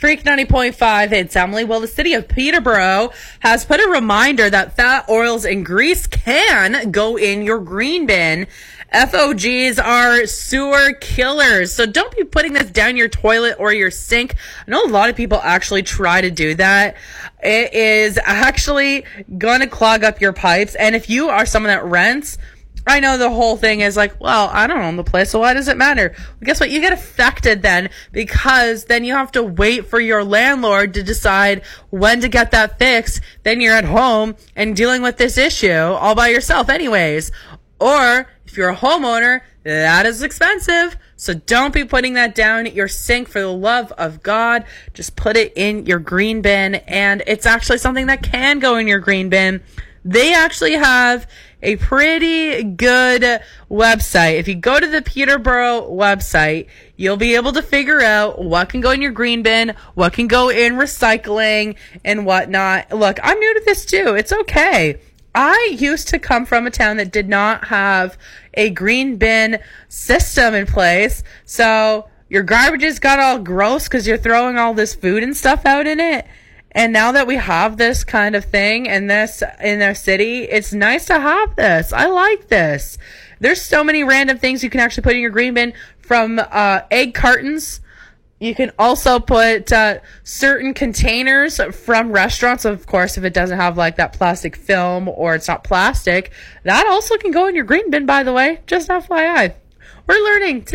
Freak 90.5, it's Emily. Well, the city of Peterborough has put a reminder that fat, oils, and grease can go in your green bin. FOGs are sewer killers, so don't be putting this down your toilet or your sink. I know a lot of people actually try to do that. It is actually gonna clog up your pipes, and if you are someone that rents, I know the whole thing is like, well, I don't own the place, so why does it matter? Well, guess what? You get affected then, because then you have to wait for your landlord to decide when to get that fixed. Then you're at home and dealing with this issue all by yourself anyways. Or if you're a homeowner, that is expensive. So don't be putting that down your sink, for the love of God. Just put it in your green bin, and it's actually something that can go in your green bin. They actually have a pretty good website. If you go to the Peterborough website, you'll be able to figure out what can go in your green bin, what can go in recycling, and whatnot. Look, I'm new to this too. It's okay. I used to come from a town that did not have a green bin system in place. So your garbages got all gross because you're throwing all this food and stuff out in it. And now that we have this kind of thing and this in our city, it's nice to have this. I like this. There's so many random things you can actually put in your green bin, from egg cartons. You can also put certain containers from restaurants. Of course, if it doesn't have like that plastic film or it's not plastic, that also can go in your green bin, by the way. Just FYI. We're learning